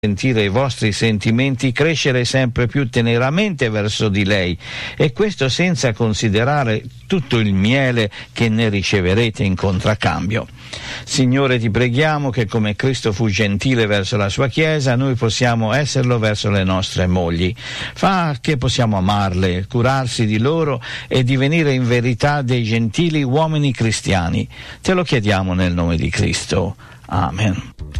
sentire i vostri sentimenti crescere sempre più teneramente verso di lei, e questo senza considerare tutto il miele che ne riceverete in contraccambio. Signore, ti preghiamo che come Cristo fu gentile verso la sua Chiesa, noi possiamo esserlo verso le nostre mogli. Fa che possiamo amarle, curarsi di loro e divenire in verità dei gentili uomini cristiani. Te lo chiediamo nel nome di Cristo. Amen.